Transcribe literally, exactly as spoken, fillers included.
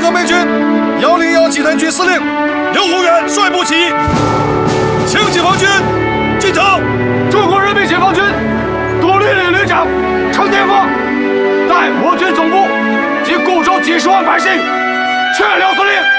革命军幺零幺集团军司令刘宏远率部起义，请解放军进城。 中国人民解放军独立旅旅长程天峰带我军总部及固州几十万百姓，劝刘司令